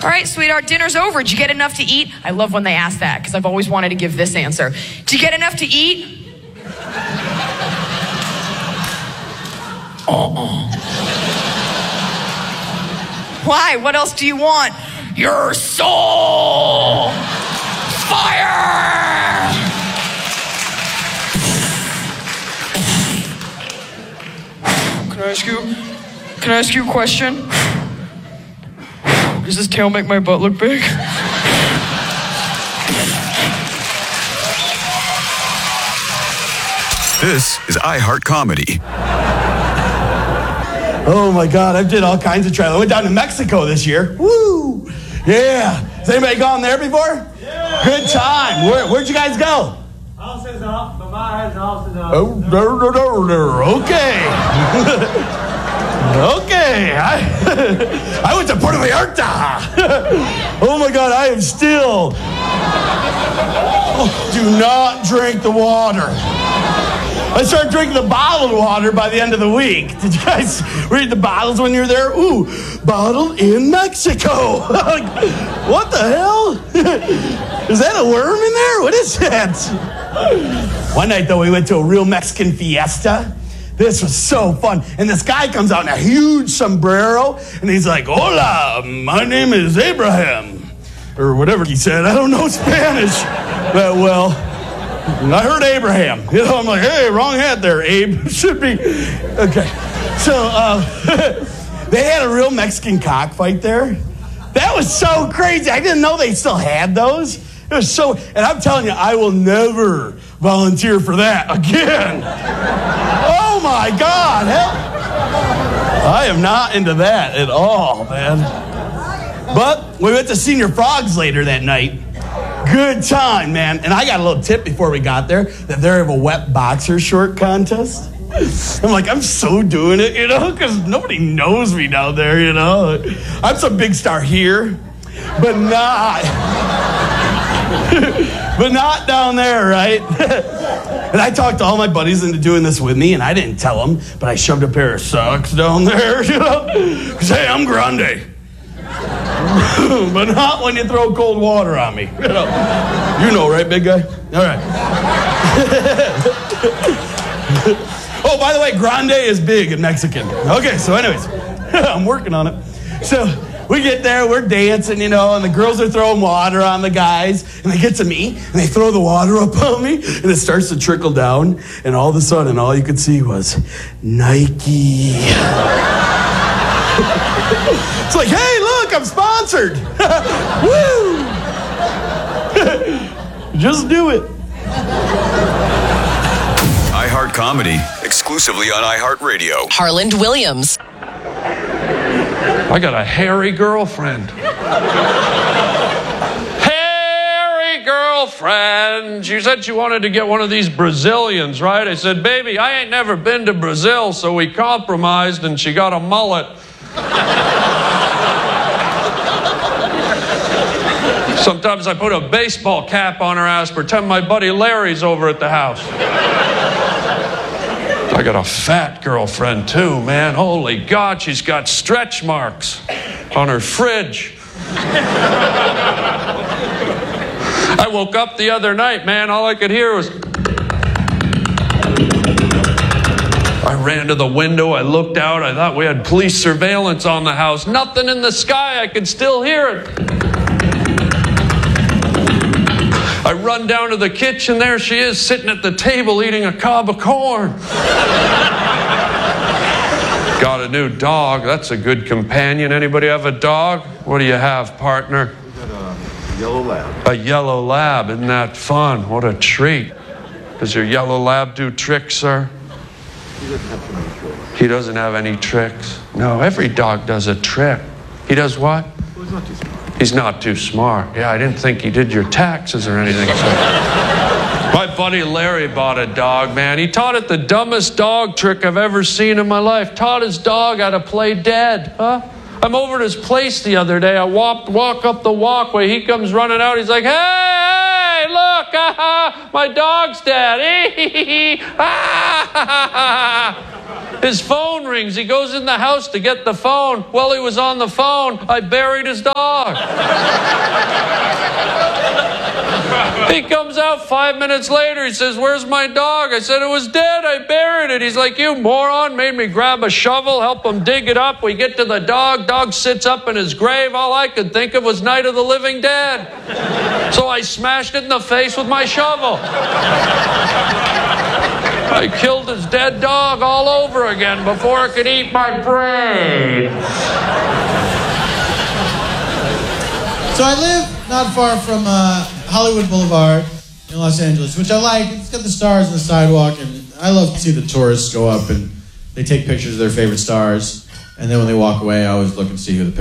All right, sweetheart, dinner's over. Did you get enough to eat? I love when they ask that because I've always wanted to give this answer. Did you get enough to eat? Why? What else do you want? Your soul! Fire! Can I ask you a question? Does this tail make my butt look big? This is iHeart Comedy. Oh my God, I did all kinds of travel. I went down to Mexico this year. Woo! Yeah. Has anybody gone there before? Yeah. Good time. Where'd you guys go? House is up. Mama has house is up. Okay. Okay. I went to Puerto Vallarta. Oh my God, I am still. Do not drink the water. I started drinking the bottled water by the end of the week. Did you guys read the bottles when you were there? Ooh, bottled in Mexico. What the hell? Is that a worm in there? What is that? One night, though, we went to a real Mexican fiesta. This was so fun. And this guy comes out in a huge sombrero, and he's like, "Hola, my name is Abraham." Or whatever he said. I don't know Spanish that well. I heard Abraham. You know, I'm like, hey, wrong hat there, Abe. Should be. Okay. So they had a real Mexican cockfight there. That was so crazy. I didn't know they still had those. It was so, and I'm telling you, I will never volunteer for that again. Oh my God. Hell, I am not into that at all, man. But we went to Senior Frogs later that night. Good time, man. And I got a little tip before we got there that they have a wet boxer short contest. I'm like, I'm so doing it, you know, because nobody knows me down there, you know. I'm some big star here, but not down there, right? And I talked to all my buddies into doing this with me, and I didn't tell them, but I shoved a pair of socks down there, you know, because, hey, I'm grande. But not when you throw cold water on me. You know, right, big guy? All right. Oh, by the way, grande is big in Mexican. Okay, so anyways, I'm working on it. So we get there, we're dancing, you know, and the girls are throwing water on the guys, and they get to me, and they throw the water up on me, and it starts to trickle down, and all of a sudden, all you could see was Nike. It's like, hey, look, I'm sponsored. Woo! Just do it. iHeart Comedy, exclusively on iHeartRadio. Harland Williams. I got a hairy girlfriend. Hairy girlfriend. She said she wanted to get one of these Brazilians, right? I said, baby, I ain't never been to Brazil, so we compromised and she got a mullet. Sometimes I put a baseball cap on her ass, pretend my buddy Larry's over at the house. I got a fat girlfriend too, man. Holy God, she's got stretch marks on her fridge. I woke up the other night, man, all I could hear was... I ran to the window, I looked out, I thought we had police surveillance on the house. Nothing in the sky, I could still hear it. I run down to the kitchen, there she is, sitting at the table eating a cob of corn. Got a new dog, that's a good companion. Anybody have a dog? What do you have, partner? We got a yellow lab. A yellow lab, isn't that fun? What a treat. Does your yellow lab do tricks, sir? He doesn't have too many tricks. He doesn't have any tricks. No, every dog does a trick. He does what? Well, he's not too smart. He's not too smart. Yeah, I didn't think he did your taxes or anything. So. My buddy Larry bought a dog, man. He taught it the dumbest dog trick I've ever seen in my life. Taught his dog how to play dead. Huh? I'm over at his place the other day. I walk up the walkway. He comes running out. He's like, hey, look, my dog's dead. His phone rings. He goes in the house to get the phone. While he was on the phone, I buried his dog. He comes out 5 minutes later. He says, "Where's my dog?" I said, "It was dead. I buried it." He's like, "You moron." Made me grab a shovel, help him dig it up. We get to the dog. Dog sits up in his grave. All I could think of was Night of the Living Dead. So I smashed it in the face with my shovel. I killed his dead dog all over again before it could eat my brain. So I live not far from Hollywood Boulevard in Los Angeles, which I like. It's got the stars on the sidewalk, and I love to see the tourists go up and they take pictures of their favorite stars. And then when they walk away, I always look and see who the